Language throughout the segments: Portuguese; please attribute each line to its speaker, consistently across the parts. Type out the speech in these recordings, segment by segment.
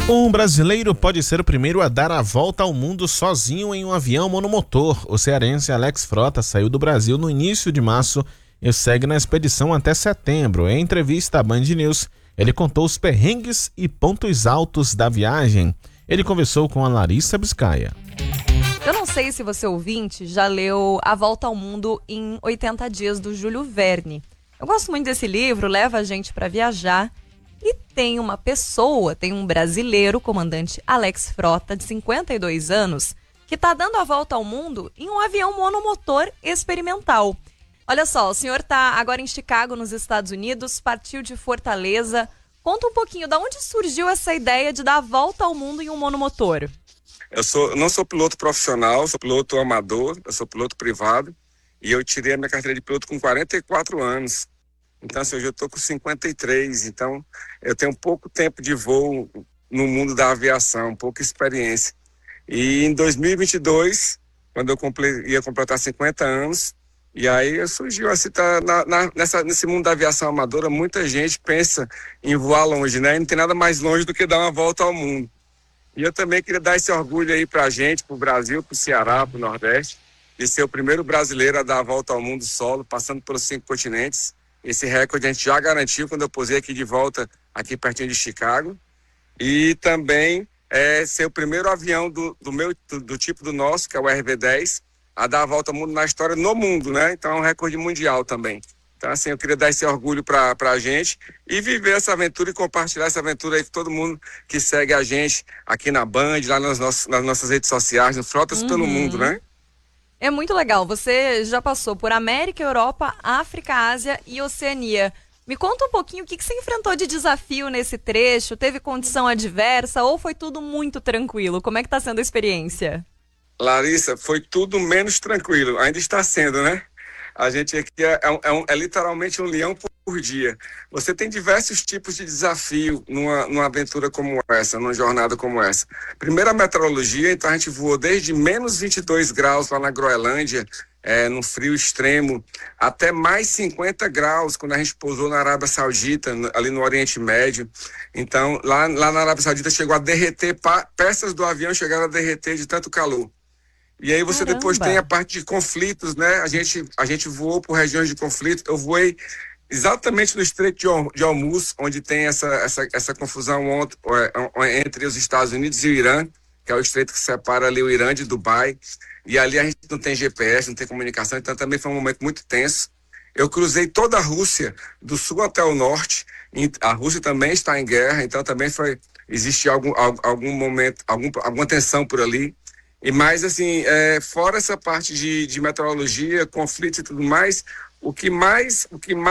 Speaker 1: Um brasileiro pode ser o primeiro a dar a volta ao mundo sozinho em um avião monomotor. O cearense Alex Frota saiu do Brasil no início de março e segue na expedição até setembro. Em entrevista à Band News, ele contou os perrengues e pontos altos da viagem. Ele conversou com a Larissa Biscaia.
Speaker 2: Eu não sei se você, ouvinte, já leu A Volta ao Mundo em 80 Dias, do Júlio Verne. Eu gosto muito desse livro, leva a gente para viajar. E tem um brasileiro, o comandante Alex Frota, de 52 anos, que está dando a volta ao mundo em um avião monomotor experimental. Olha só, o senhor está agora em Chicago, nos Estados Unidos, partiu de Fortaleza. Conta um pouquinho, de onde surgiu essa ideia de dar a volta ao mundo em um monomotor?
Speaker 3: Eu não sou piloto profissional, sou piloto amador, eu sou piloto privado e eu tirei a minha carteira de piloto com 44 anos. Então, assim, hoje eu estou com 53, então eu tenho pouco tempo de voo no mundo da aviação, pouca experiência. E em 2022, quando eu ia completar 50 anos, e aí surgiu assim, nesse mundo da aviação amadora, muita gente pensa em voar longe, né? E não tem nada mais longe do que dar uma volta ao mundo. E eu também queria dar esse orgulho aí pra gente, pro Brasil, pro Ceará, pro Nordeste, de ser o primeiro brasileiro a dar a volta ao mundo solo, passando pelos 5 continentes. Esse recorde a gente já garantiu quando eu posei aqui de volta, aqui pertinho de Chicago. E também ser o primeiro avião do tipo do nosso, que é o RV-10, a dar a volta ao mundo na história no mundo, né? Então é um recorde mundial também. Então, assim, eu queria dar esse orgulho pra gente e viver essa aventura e compartilhar essa aventura aí com todo mundo que segue a gente aqui na Band, lá nas nossas redes sociais, no Frotas pelo Mundo, né?
Speaker 2: É muito legal. Você já passou por América, Europa, África, Ásia e Oceania. Me conta um pouquinho o que você enfrentou de desafio nesse trecho. Teve condição adversa ou foi tudo muito tranquilo? Como é que está sendo a experiência?
Speaker 3: Larissa, foi tudo menos tranquilo. Ainda está sendo, né? A gente aqui é literalmente um leão por dia. Você tem diversos tipos de desafio numa aventura como essa, numa jornada como essa. Primeiro, a meteorologia. Então, a gente voou desde menos 22 graus lá na Groenlândia, num frio extremo, até mais 50 graus quando a gente pousou na Arábia Saudita, ali no Oriente Médio. Então, lá na Arábia Saudita chegou a derreter, peças do avião chegaram a derreter de tanto calor. E aí você depois tem a parte de conflitos, né? A gente voou por regiões de conflito. Eu voei exatamente no Estreito de Hormuz, onde tem essa confusão entre os Estados Unidos e o Irã, que é o estreito que separa ali o Irã de Dubai. E ali a gente não tem GPS, não tem comunicação, então também foi um momento muito tenso. Eu cruzei toda a Rússia, do sul até o norte. A Rússia também está em guerra, então também existe algum momento, alguma tensão por ali. E mais assim, fora essa parte de meteorologia, conflitos e tudo mais, o que mais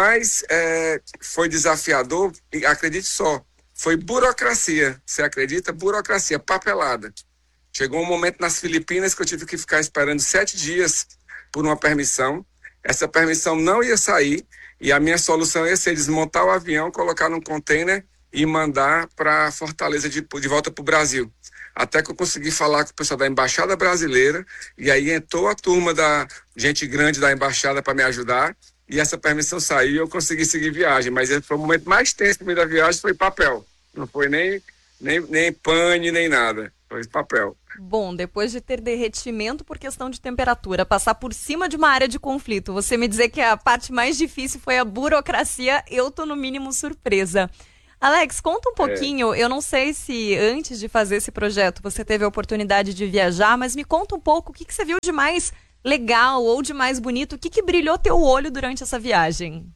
Speaker 3: foi desafiador, e acredite só, foi burocracia. Você acredita? Burocracia, papelada. Chegou um momento nas Filipinas que eu tive que ficar esperando 7 dias por uma permissão. Essa permissão não ia sair e a minha solução ia ser desmontar o avião, colocar num container e mandar para Fortaleza de volta para o Brasil. Até que eu consegui falar com o pessoal da Embaixada Brasileira, e aí entrou a turma da gente grande da Embaixada para me ajudar, e essa permissão saiu e eu consegui seguir viagem. Mas foi o momento mais tenso para mim da viagem, foi papel. Não foi nem pane, nem nada. Foi papel.
Speaker 2: Bom, depois de ter derretimento por questão de temperatura, passar por cima de uma área de conflito, você me dizer que a parte mais difícil foi a burocracia, eu tô no mínimo surpresa. Alex, conta um pouquinho, eu não sei se antes de fazer esse projeto você teve a oportunidade de viajar, mas me conta um pouco o que você viu de mais legal ou de mais bonito, o que brilhou teu olho durante essa viagem?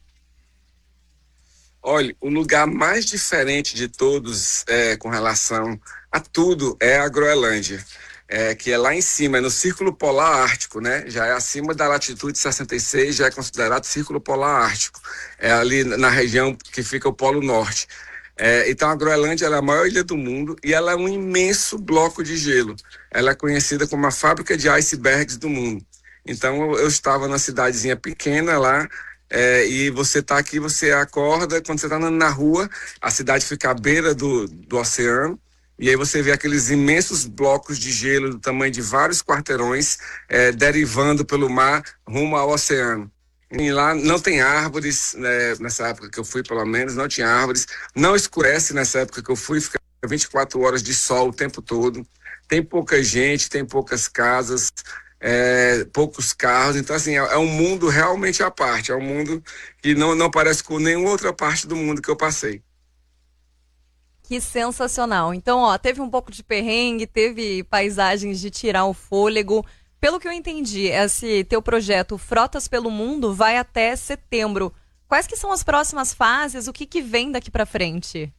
Speaker 3: Olha, o lugar mais diferente de todos com relação a tudo é a Groenlândia, que é lá em cima, é no Círculo Polar Ártico, né? Já é acima da latitude 66, já é considerado Círculo Polar Ártico. É ali na região que fica o Polo Norte. Então a Groenlândia ela é a maior ilha do mundo e ela é um imenso bloco de gelo. Ela é conhecida como a fábrica de icebergs do mundo. Então eu estava numa cidadezinha pequena lá, e você está aqui, você acorda, quando você está andando na rua, a cidade fica à beira do oceano, e aí você vê aqueles imensos blocos de gelo do tamanho de vários quarteirões derivando pelo mar rumo ao oceano. E lá não tem árvores, né, nessa época que eu fui, pelo menos, não tinha árvores. Não escurece nessa época que eu fui, fica 24 horas de sol o tempo todo. Tem pouca gente, tem poucas casas, poucos carros. Então, assim, é um mundo realmente à parte. É um mundo que não parece com nenhuma outra parte do mundo que eu passei.
Speaker 2: Que sensacional. Então, teve um pouco de perrengue, teve paisagens de tirar o fôlego. Pelo que eu entendi, esse teu projeto Frotas pelo Mundo vai até setembro. Quais que são as próximas fases? O que vem daqui para frente?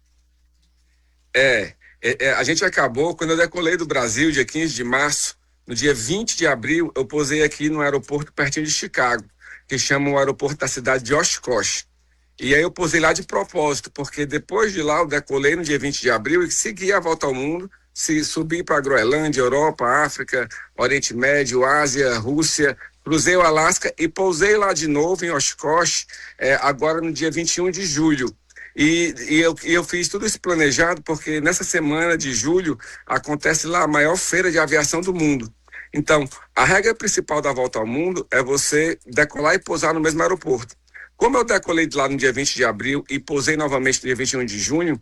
Speaker 3: A gente acabou, quando eu decolei do Brasil, dia 15 de março, no dia 20 de abril, eu pousei aqui no aeroporto pertinho de Chicago, que chama o aeroporto da cidade de Oshkosh. E aí eu pousei lá de propósito, porque depois de lá eu decolei no dia 20 de abril e segui a volta ao mundo, subi para a Groenlândia, Europa, África, Oriente Médio, Ásia, Rússia, cruzei o Alasca e pousei lá de novo em Oshkosh, agora no dia 21 de julho. E eu fiz tudo isso planejado porque nessa semana de julho acontece lá a maior feira de aviação do mundo. Então, a regra principal da volta ao mundo é você decolar e pousar no mesmo aeroporto. Como eu decolei de lá no dia 20 de abril e pousei novamente no dia 21 de junho,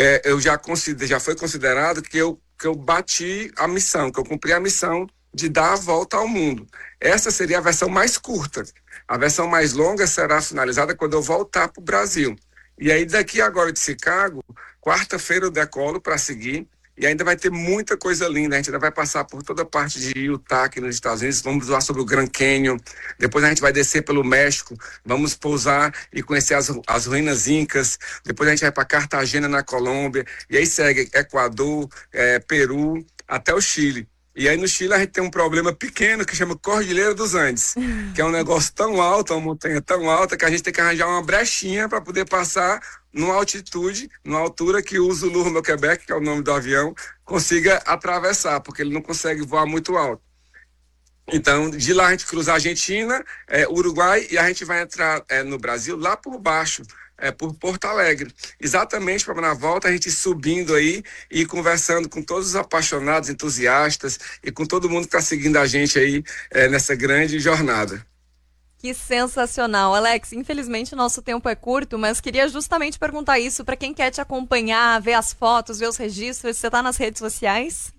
Speaker 3: já foi considerado que eu bati a missão, que eu cumpri a missão de dar a volta ao mundo. Essa seria a versão mais curta. A versão mais longa será finalizada quando eu voltar para o Brasil. E aí, daqui agora de Chicago, quarta-feira eu decolo para seguir. E ainda vai ter muita coisa linda. A gente ainda vai passar por toda a parte de Utah, aqui nos Estados Unidos. Vamos voar sobre o Grand Canyon. Depois a gente vai descer pelo México. Vamos pousar e conhecer as ruínas incas. Depois a gente vai para Cartagena, na Colômbia. E aí segue Equador, Peru, até o Chile. E aí no Chile a gente tem um problema pequeno que chama Cordilheira dos Andes, que é um negócio tão alto, uma montanha tão alta, que a gente tem que arranjar uma brechinha para poder passar numa altura que o Zulu no Quebec, que é o nome do avião, consiga atravessar, porque ele não consegue voar muito alto. Então, de lá a gente cruza a Argentina, Uruguai, e a gente vai entrar no Brasil lá por baixo, por Porto Alegre. Exatamente para na volta a gente subindo aí e conversando com todos os apaixonados, entusiastas e com todo mundo que está seguindo a gente aí nessa grande jornada.
Speaker 2: Que sensacional. Alex, infelizmente o nosso tempo é curto, mas queria justamente perguntar isso para quem quer te acompanhar, ver as fotos, ver os registros. Você está nas redes sociais?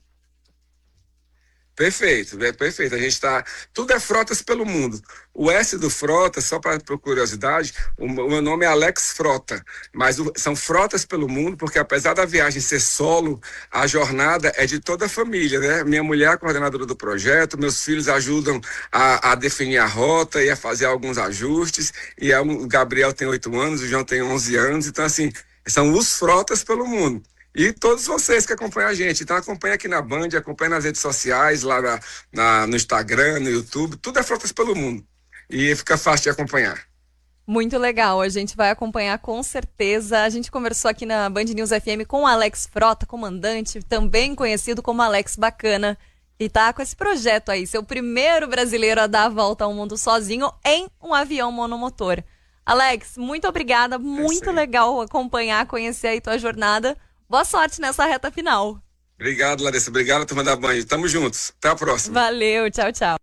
Speaker 3: Perfeito, perfeito. A gente está... Tudo é Frotas pelo Mundo. O S do Frota, só para curiosidade, o meu nome é Alex Frota, mas são Frotas pelo Mundo, porque apesar da viagem ser solo, a jornada é de toda a família, né? Minha mulher é a coordenadora do projeto, meus filhos ajudam a definir a rota e a fazer alguns ajustes, e o Gabriel tem 8 anos, o João tem 11 anos, então assim, são os Frotas pelo Mundo. E todos vocês que acompanham a gente. Então acompanha aqui na Band, acompanha nas redes sociais, lá no Instagram, no YouTube. Tudo é Frotas pelo Mundo. E fica fácil de acompanhar.
Speaker 2: Muito legal, a gente vai acompanhar com certeza. A gente conversou aqui na Band News FM com o Alex Frota, comandante, também conhecido como Alex Bacana. E tá com esse projeto aí, ser o primeiro brasileiro a dar a volta ao mundo sozinho em um avião monomotor. Alex, muito obrigada, muito legal acompanhar, conhecer aí tua jornada. Boa sorte nessa reta final.
Speaker 3: Obrigado, Larissa. Obrigado, turma da Band. Tamo juntos. Até a próxima.
Speaker 2: Valeu. Tchau, tchau.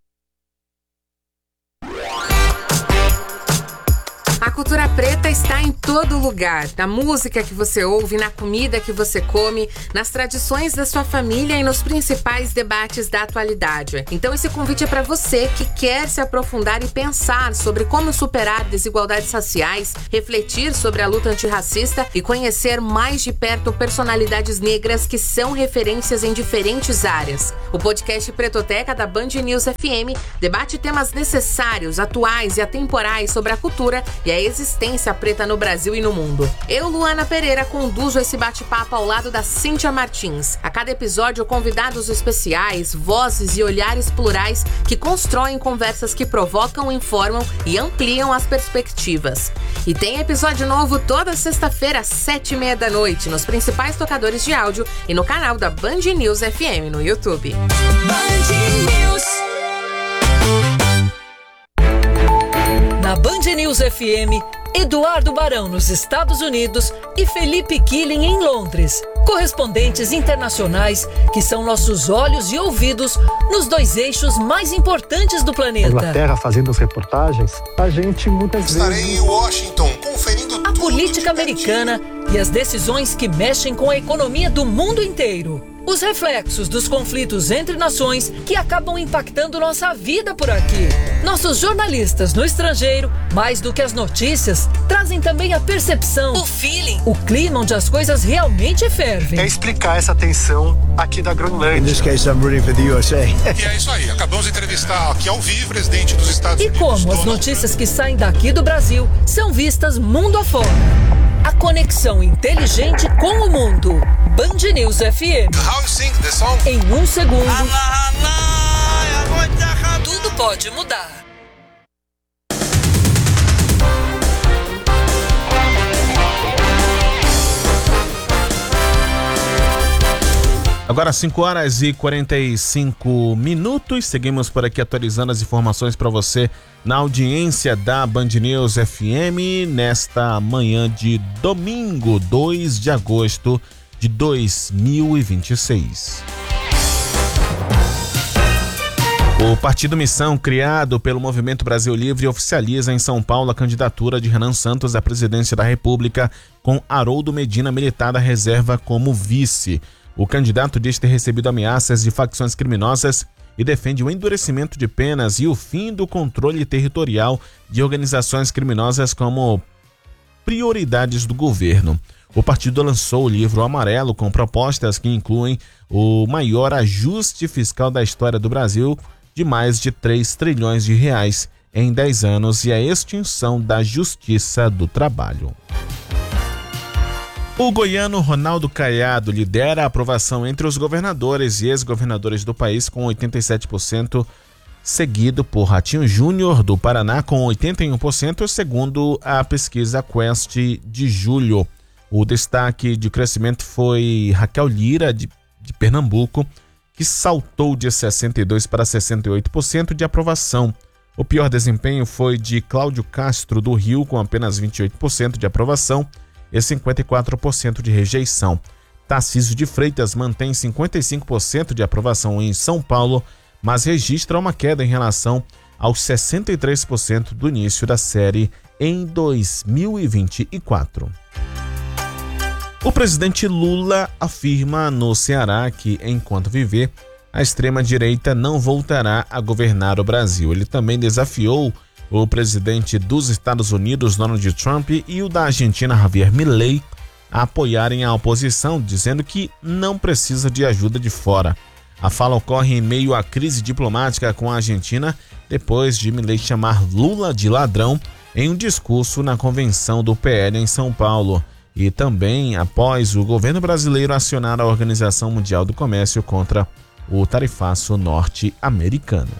Speaker 4: A cultura preta está em todo lugar, na música que você ouve, na comida que você come, nas tradições da sua família e nos principais debates da atualidade. Então esse convite é para você que quer se aprofundar e pensar sobre como superar desigualdades raciais, refletir sobre a luta antirracista e conhecer mais de perto personalidades negras que são referências em diferentes áreas. O podcast Pretoteca da Band News FM debate temas necessários, atuais e atemporais sobre a cultura e a existência preta no Brasil e no mundo. Eu, Luana Pereira, conduzo esse bate-papo ao lado da Cíntia Martins. A cada episódio, convidados especiais, vozes e olhares plurais que constroem conversas que provocam, informam e ampliam as perspectivas. E tem episódio novo toda sexta-feira às 7h30 da noite nos principais tocadores de áudio e no canal da Band News FM no YouTube.
Speaker 5: Band News. Na Band News FM, Eduardo Barão nos Estados Unidos e Felipe Killing em Londres. Correspondentes internacionais que são nossos olhos e ouvidos nos 2 eixos mais importantes do planeta.
Speaker 6: Inglaterra fazendo as reportagens, a gente muitas vezes...
Speaker 7: Estarei em Washington conferindo
Speaker 5: a política americana e as decisões que mexem com a economia do mundo inteiro. Os reflexos dos conflitos entre nações que acabam impactando nossa vida por aqui. Nossos jornalistas no estrangeiro, mais do que as notícias, trazem também a percepção, o feeling, o clima onde as coisas realmente fervem.
Speaker 6: É explicar essa tensão aqui da Groenlândia.
Speaker 7: In this case, I'm rooting for the USA.
Speaker 8: E é isso aí, acabamos de entrevistar aqui ao vivo o presidente dos Estados Unidos.
Speaker 5: E como as notícias que saem daqui do Brasil são vistas mundo afora. A conexão inteligente com o mundo. Band News FM.
Speaker 8: How you sing the song?
Speaker 5: Em um segundo, tudo pode mudar.
Speaker 1: Agora 5 horas e 45 minutos, seguimos por aqui atualizando as informações para você na audiência da Band News FM nesta manhã de domingo, 2 de agosto de 2026. O Partido Missão, criado pelo Movimento Brasil Livre, oficializa em São Paulo a candidatura de Renan Santos à presidência da República, com Haroldo Medina, militar da reserva, como vice. O candidato diz ter recebido ameaças de facções criminosas e defende o endurecimento de penas e o fim do controle territorial de organizações criminosas como prioridades do governo. O partido lançou o livro Amarelo, com propostas que incluem o maior ajuste fiscal da história do Brasil, de mais de 3 trilhões de reais em 10 anos, e a extinção da Justiça do Trabalho. O goiano Ronaldo Caiado lidera a aprovação entre os governadores e ex-governadores do país com 87%, seguido por Ratinho Júnior do Paraná com 81%, segundo a pesquisa Quest de julho. O destaque de crescimento foi Raquel Lira, de Pernambuco, que saltou de 62% para 68% de aprovação. O pior desempenho foi de Cláudio Castro, do Rio, com apenas 28% de aprovação e 54% de rejeição. Tarcísio de Freitas mantém 55% de aprovação em São Paulo, mas registra uma queda em relação aos 63% do início da série em 2024. O presidente Lula afirma no Ceará que, enquanto viver, a extrema-direita não voltará a governar o Brasil. Ele também desafiou o presidente dos Estados Unidos, Donald Trump, e o da Argentina, Javier Milei, a apoiarem a oposição, dizendo que não precisa de ajuda de fora. A fala ocorre em meio à crise diplomática com a Argentina, depois de Milei chamar Lula de ladrão em um discurso na convenção do PL em São Paulo, e também após o governo brasileiro acionar a Organização Mundial do Comércio contra o tarifaço norte-americano.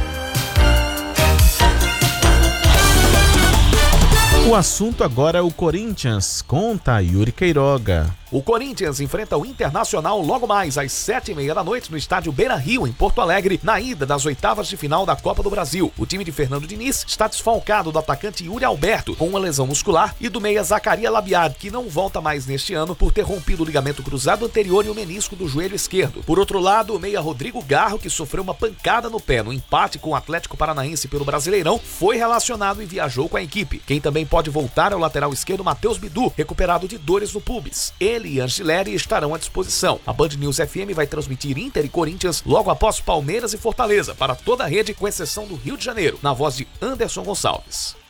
Speaker 1: O assunto agora é o Corinthians, conta Yuri Queiroga.
Speaker 9: O Corinthians enfrenta o Internacional logo mais às 7h30 da noite no estádio Beira-Rio, em Porto Alegre, na ida das oitavas de final da Copa do Brasil. O time de Fernando Diniz está desfalcado do atacante Yuri Alberto, com uma lesão muscular, e do meia Zacarias Labiad, que não volta mais neste ano por ter rompido o ligamento cruzado anterior e o menisco do joelho esquerdo. Por outro lado, o meia Rodrigo Garro, que sofreu uma pancada no pé no empate com o Atlético Paranaense pelo Brasileirão, foi relacionado e viajou com a equipe. Quem também pode voltar é o lateral esquerdo Matheus Bidu, recuperado de dores no pubis. Ele e Angileri estarão à disposição. A Band News FM vai transmitir Inter e Corinthians logo após Palmeiras e Fortaleza para toda a rede, com exceção do Rio de Janeiro, na voz de Anderson Gonçalves.